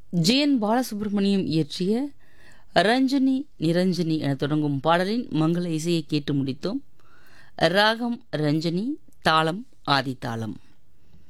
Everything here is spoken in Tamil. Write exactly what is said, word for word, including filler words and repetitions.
ஜி என் பாலசுப்ரமணியம் இயற்றிய ரஞ்சனி நிரஞ்சனி என தொடங்கும் பாடலின் மங்கள இசையை கேட்டு முடித்தோம். ராகம் ரஞ்சனி, தாளம் ஆதிதாளம்.